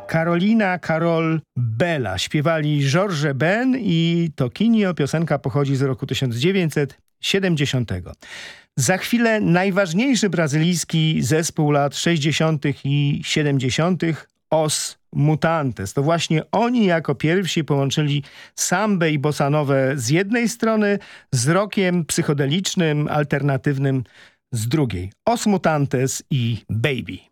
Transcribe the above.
Carolina Carol Bela. Śpiewali Georges Ben i Toquinho. Piosenka pochodzi z roku 1970. Za chwilę najważniejszy brazylijski zespół lat 60. i 70. Os Mutantes. To właśnie oni jako pierwsi połączyli sambę i bossanowę z jednej strony z rockiem psychodelicznym, alternatywnym z drugiej. Os Mutantes i Baby.